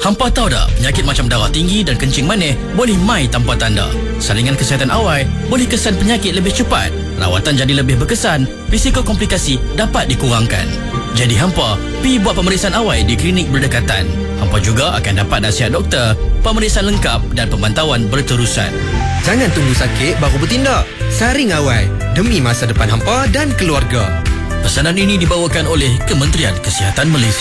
Hampa tahu tak, penyakit macam darah tinggi dan kencing manis boleh mai tanpa tanda. Saringan kesihatan awal boleh kesan penyakit lebih cepat, rawatan jadi lebih berkesan, risiko komplikasi dapat dikurangkan. Jadi hampa pergi buat pemeriksaan awal di klinik berdekatan. Hampa juga akan dapat nasihat doktor, pemeriksaan lengkap dan pemantauan berterusan. Jangan tunggu sakit baru bertindak. Saring awal demi masa depan hampa dan keluarga. Pesanan ini dibawakan oleh Kementerian Kesihatan Malaysia.